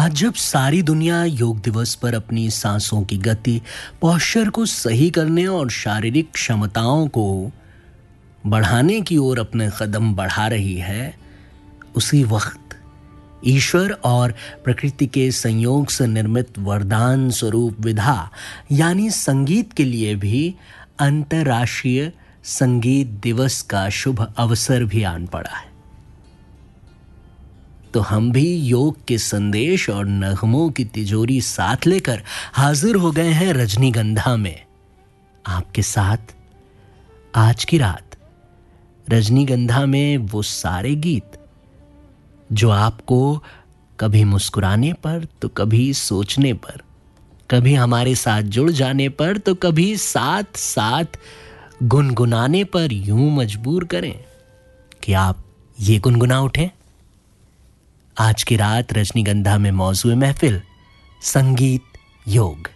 आज जब सारी दुनिया योग दिवस पर अपनी सांसों की गति, पोस्चर को सही करने और शारीरिक क्षमताओं को बढ़ाने की ओर अपने कदम बढ़ा रही है, उसी वक्त ईश्वर और प्रकृति के संयोग से निर्मित वरदान स्वरूप विधा यानी संगीत के लिए भी अंतर्राष्ट्रीय संगीत दिवस का शुभ अवसर भी आन पड़ा है। तो हम भी योग के संदेश और नगमों की तिजोरी साथ लेकर हाजिर हो गए हैं रजनीगंधा में, आपके साथ आज की रात। रजनीगंधा में वो सारे गीत जो आपको कभी मुस्कुराने पर तो कभी सोचने पर, कभी हमारे साथ जुड़ जाने पर तो कभी साथ साथ गुनगुनाने पर यूं मजबूर करें कि आप ये गुनगुना उठें। आज की रात रजनीगंधा में मौजूद महफिल संगीत योग।